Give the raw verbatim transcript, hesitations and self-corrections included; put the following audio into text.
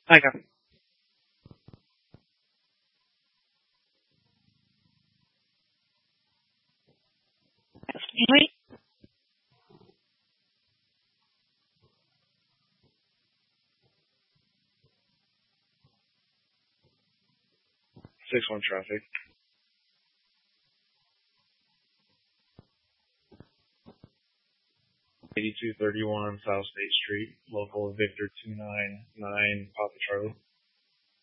I got Wait. six one traffic. eighty-two thirty-one South State Street, local Victor two nine nine Papa Charlie.